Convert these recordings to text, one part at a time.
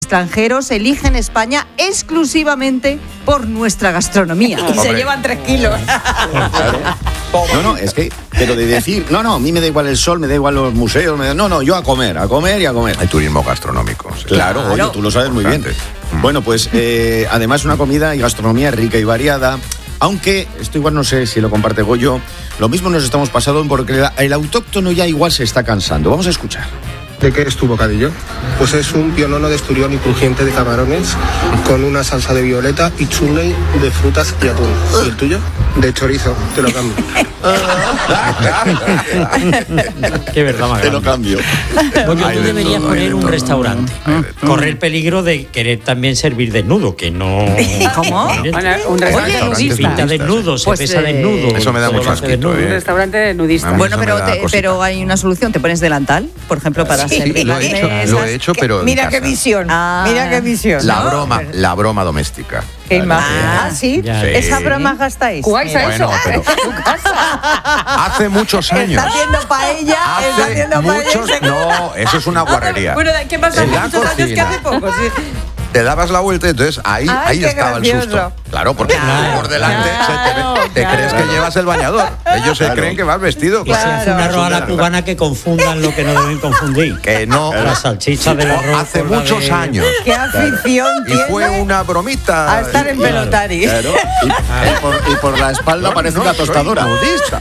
extranjeros eligen España exclusivamente por nuestra gastronomía. Y se llevan 3 kilos. No, es que, pero de decir, no, a mí me da igual el sol, me da igual los museos, no, yo a comer y a comer. Hay turismo gastronómico. Sí. Claro, oye, tú lo sabes muy bien. Bueno, pues además una comida y gastronomía rica y variada, aunque esto igual no sé si lo comparte Goyo, lo mismo nos estamos pasando porque el autóctono ya igual se está cansando. Vamos a escuchar. ¿De qué es tu bocadillo? Pues es un pionono de esturión y crujiente de camarones con una salsa de violeta y chutney de frutas y atún. ¿Y el tuyo? De chorizo, te lo cambio. Qué verdad más grande. Te lo cambio. Porque tú deberías poner un restaurante. Correr peligro de querer también servir desnudo, que no... ¿Cómo? Un restaurante nudista. Pinta desnudo, se Pues, pesa desnudo. Eso me da todo mucho lo hace asquito, desnudo. Un restaurante nudista. A mí Bueno, eso me da cosita. pero hay una solución. Te pones delantal, por ejemplo, para servir Lo las he hecho, pero en Mira casa. qué visión. Ah. Mira qué visión. La broma doméstica. Qué imagen. Ah, ¿sí? ya. ¿Esa broma gastáis? ¿Jugáis a eso? Bueno, pero hace muchos años. Está haciendo paella. Está Hace haciendo muchos... paella. No, eso es una guarrería. Bueno, ¿qué pasa? En la Hace muchos años que cocina. hace poco. Sí. Te dabas la vuelta y entonces ahí Ay, qué estaba gracioso. el susto. Claro, porque por delante te crees que llevas el bañador. Ellos se creen que vas vestido. Y se hace un arroz a la cubana que confundan lo que no deben confundir. Que no. La salchicha del arroz. Hace con la muchos de- años. Qué afición Y tiene fue una bromita. a estar en pelotari. Claro. Y por la espalda parece una tostadora. Soy nudista.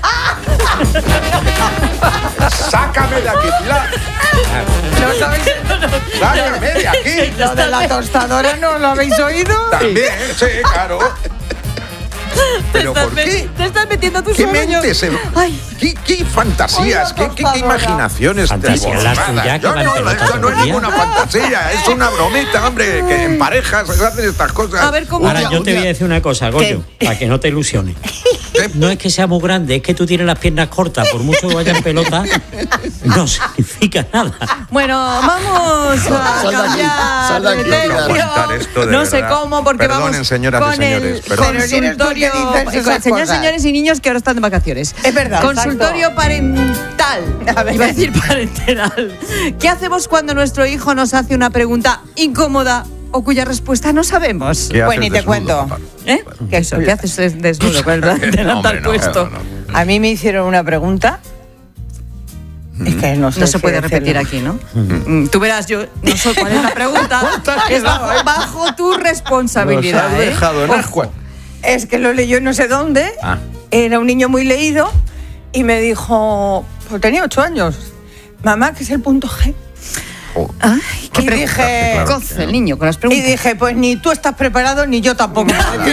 Sácame de aquí, Pilar. ¿No sabéis? Sácame de aquí. Lo de la tostadora no lo habéis oído. También, sí, claro. ¿Pero por qué? Te estás metiendo tus ¿Qué sueños. mentes? ¿Qué fantasías? ¿Qué imaginaciones? Fantasías las desbordadas? tuyas que Yo van no, pelota esto no todo es el día. ninguna fantasía, es una bromita, hombre, que en parejas se hacen estas cosas. A ver, ¿cómo? Ahora yo te voy a decir una cosa, Goyo, para que no te ilusiones. No es que sea muy grande, es que tú tienes las piernas cortas, por mucho que vaya en pelota, no significa nada. Bueno, vamos a Sal de aquí, sal de cambiar aquí, de Pilar. Aguantar tercio. esto de No sé verdad. cómo, porque Perdonen, vamos señoras y con señores, el perdonen. consultorio, Pero ni dices esas señores, cosas. señores y niños que ahora están de vacaciones. Es verdad, Consultorio exacto. parental. A ver. Iba a decir parenteral. ¿Qué hacemos cuando nuestro hijo nos hace una pregunta incómoda o cuya respuesta no sabemos? ¿Qué Pues haces ni te desnudo, cuento. papá? ¿Eh? ¿Qué eso? ¿Qué haces desnudo con el delantal Hombre, no, puesto? no. A mí me hicieron una pregunta. Es que no sé No se si puede decirlo. repetir aquí, ¿no? Tú verás, yo no sé cuál es la pregunta. Es bajo tu responsabilidad. Nos has dejado en Ojo. ascuas. Es que lo leyó no sé dónde. Ah. Era un niño muy leído y me dijo, pues tenía 8 años, mamá, ¿qué es el punto G? Oh. Ay, qué Y dije, claro. coce el niño con las y preguntas. dije, pues ni tú estás preparado ni yo tampoco.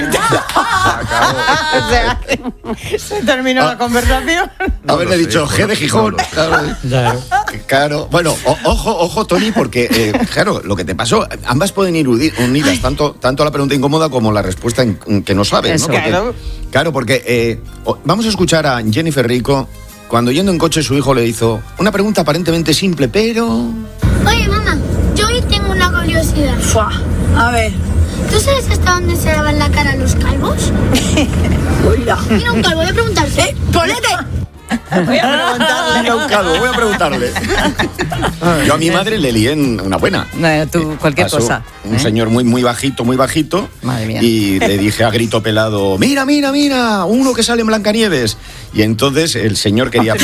O sea, se terminó la conversación. Haberle dicho G de Gijón. Claro. Claro. Bueno, ojo, Tony, porque, claro, lo que te pasó, ambas pueden ir unidas, tanto la pregunta incómoda como la respuesta que no sabes, Eso. ¿no? Porque, claro, porque vamos a escuchar a Jennifer Rico cuando yendo en coche su hijo le hizo una pregunta aparentemente simple, pero... Oye, mamá, yo hoy tengo una curiosidad. A ver. ¿Tú sabes hasta dónde se lavan la cara los calvos? Hola. Mira un calvo, voy a preguntarte. ¡Polete! Voy a preguntarle. Mira, un calvo, voy a preguntarle. Yo a mi madre le lié en una buena. Tú, cualquier Pasó cosa. Un señor muy bajito. Madre mía. Y le dije a grito pelado, mira, uno que sale en Blancanieves. Y entonces el señor quería...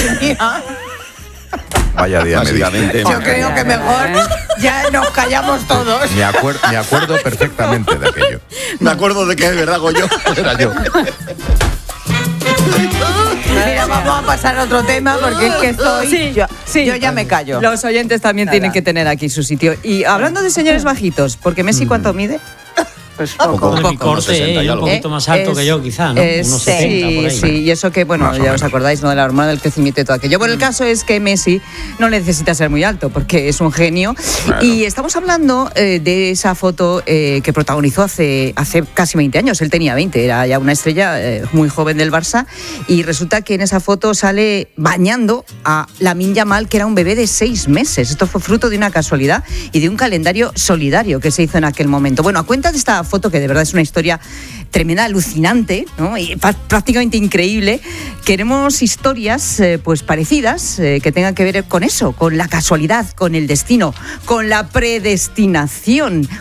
Vaya día me Básicamente, diste. Yo creo que mejor ya nos callamos todos. Me acuerdo perfectamente de aquello. Me acuerdo de que es verdad, Goyo. Era yo. Mira, vamos a pasar a otro tema porque es que estoy... yo ya me callo. Los oyentes también Nada. tienen que tener aquí su sitio. Y hablando de señores bajitos, porque Messi, ¿cuánto mide? Pues poco. De mi corte, 60 y un algo. poquito más alto que yo, quizá, ¿no? Unos 70 por ahí. Sí, y eso que, bueno, Más o ya os menos. acordáis, ¿no? De la hormona del crecimiento y todo aquello. Bueno, el caso es que Messi no necesita ser muy alto porque es un genio. Claro. Y estamos hablando de esa foto que protagonizó hace casi 20 años. Él tenía 20, era ya una estrella muy joven del Barça. Y resulta que en esa foto sale bañando a Lamine Yamal, que era un bebé de 6 meses. Esto fue fruto de una casualidad y de un calendario solidario que se hizo en aquel momento. Bueno, a cuenta de esta foto, que de verdad es una historia tremenda, alucinante, ¿no? Y prácticamente increíble, queremos historias pues parecidas que tengan que ver con eso, con la casualidad, con el destino, con la predestinación,